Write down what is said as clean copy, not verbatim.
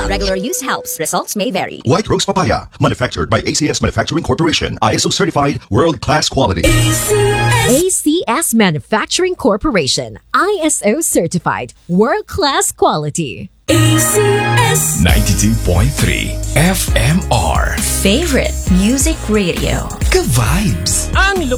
Regular use helps. Results may vary. White Rose Papaya, manufactured by ACS Manufacturing Corporation. ISO certified, world-class quality. ACS Manufacturing Corporation. ISO certified, world-class quality. ACS 92.3 FMR. Favorite music radio. Ka-vibes. Ang